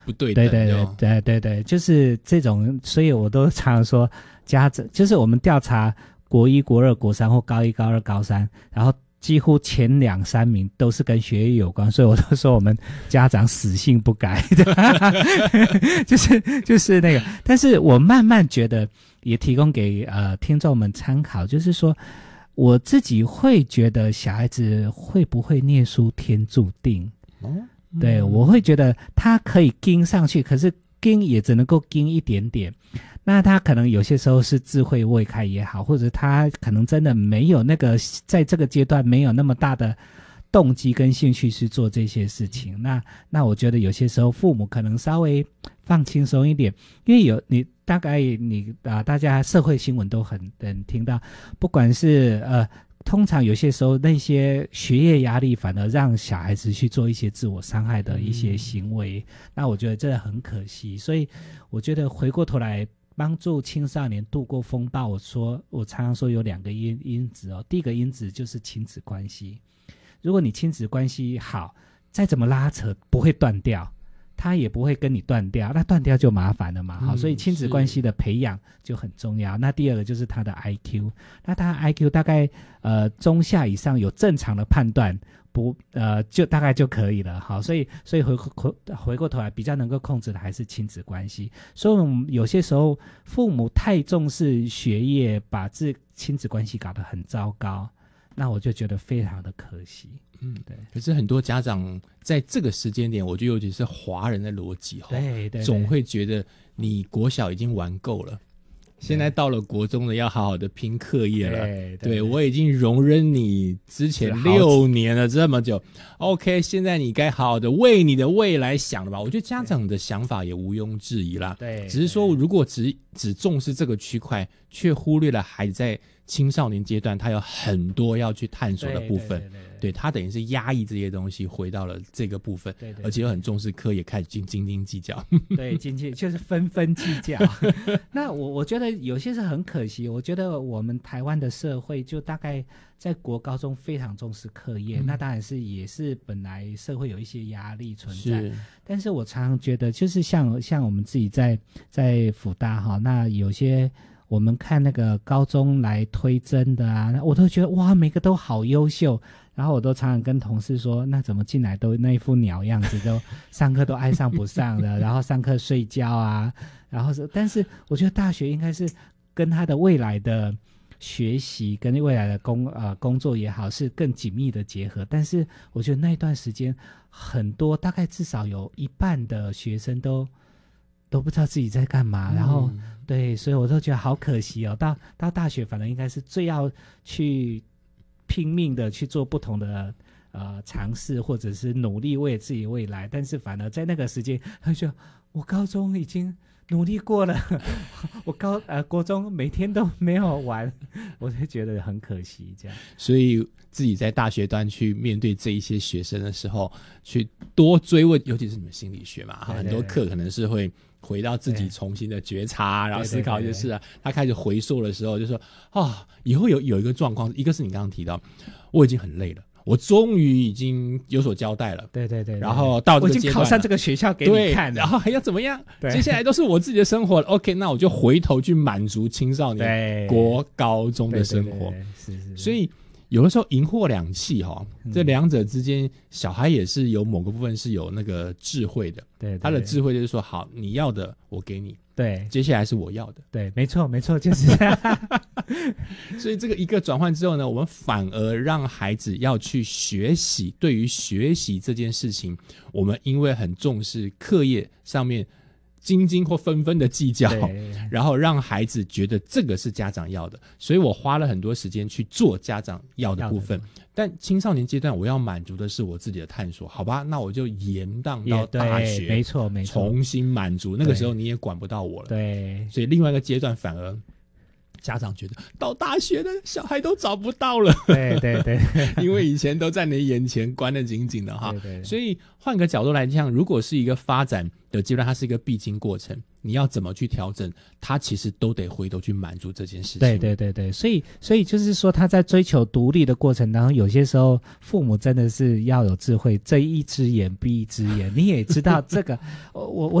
不对等。 对，就是这种，所以我都常说家长，就是我们调查国一、国二、国三或高一、高二、高三，然后几乎前2、3名都是跟学业有关，所以我都说我们家长死性不改就是那个。但是我慢慢觉得也提供给听众们参考，就是说我自己会觉得小孩子会不会念书天注定。对，我会觉得他可以跟上去，可是跟也只能够跟一点点。那他可能有些时候是智慧未开也好，或者他可能真的没有那个在这个阶段没有那么大的动机跟兴趣去做这些事情。那我觉得有些时候父母可能稍微放轻松一点，因为大概大家社会新闻都很听到，不管是通常有些时候那些学业压力反而让小孩子去做一些自我伤害的一些行为，那我觉得这很可惜。所以我觉得回过头来帮助青少年度过风暴，我常常说有2个因子第一个因子就是亲子关系。如果你亲子关系好，再怎么拉扯不会断掉，他也不会跟你断掉，那断掉就麻烦了嘛。好，所以亲子关系的培养就很重要。那第二个就是他的 IQ， 那他 IQ 大概中下以上有正常的判断，就大概就可以了。好，所以回过头来比较能够控制的还是亲子关系。所以我们有些时候父母太重视学业，把亲子关系搞得很糟糕，那我就觉得非常的可惜。对。 可是很多家长在这个时间点，我觉得尤其是华人的逻辑对， 总会觉得你国小已经玩够了，现在到了国中的要好好的拼课业了。对，我已经容忍你之前6年了这么久 ，OK， 现在你该好好的为你的未来想了吧？我觉得家长的想法也毋庸置疑啦。 对， 只是说如果只重视这个区块，却忽略了孩子在青少年阶段他有很多要去探索的部分。对，他等于是压抑这些东西回到了这个部分，而且又很重视课业，开始斤斤计较。 对，就是纷纷计较。那我觉得有些是很可惜，我觉得我们台湾的社会就大概在国高中非常重视课业，那当然也是本来社会有一些压力存在，但是我常常觉得就是像我们自己在辅大那有些我们看那个高中来推甄的我都觉得哇，每个都好优秀。然后我都常常跟同事说，那怎么进来都那一副鸟样子，都上课都爱上不上的，然后上课睡觉然后但是我觉得大学应该是跟他的未来的学习跟未来的工作也好是更紧密的结合。但是我觉得那一段时间很多，大概至少有一半的学生都不知道自己在干嘛，然后对，所以我都觉得好可惜到大学反而应该是最要去拼命的去做不同的尝试，或者是努力为自己未来，但是反而在那个时间他就我高中已经努力过了，我国中每天都没有玩，我就觉得很可惜这样。 所以自己在大学端去面对这一些学生的时候，去多追问，尤其是你们心理学嘛，很多课可能是会回到自己重新的觉察，然后思考一些事他开始回溯的时候就说以后有一个状况，一个是你刚刚提到我已经很累了，我终于已经有所交代了，对，然后到这个阶段了， 我已经考上这个学校给你看了， 然后还要怎么样？接下来都是我自己的生活了。OK， 那我就回头去满足青少年国高中的生活。是。所以有的时候银货两讫这两者之间，小孩也是有某个部分是有那个智慧的。对，他的智慧就是说，好，你要的我给你。对，接下来是我要的。 对，没错，就是这样。 所以这个一个转换之后呢，我们反而让孩子要去学习。对于学习这件事情，我们因为很重视课业上面斤斤或分分的计较，然后让孩子觉得这个是家长要的，所以我花了很多时间去做家长要的部分。但青少年阶段我要满足的是我自己的探索，好吧，那我就延宕到大学，没错，重新满足，那个时候你也管不到我了。对，所以另外一个阶段反而家长觉得到大学的小孩都找不到了， 对对对， 因为以前都在你眼前关得紧紧的哈。 对对， 所以换个角度来讲，如果是一个发展的阶段，它是一个必经过程，你要怎么去调整，它其实都得回头去满足这件事情。 对对对对，所以就是说，他在追求独立的过程当中，有些时候父母真的是要有智慧，睁一只眼闭一只眼。你也知道这个，我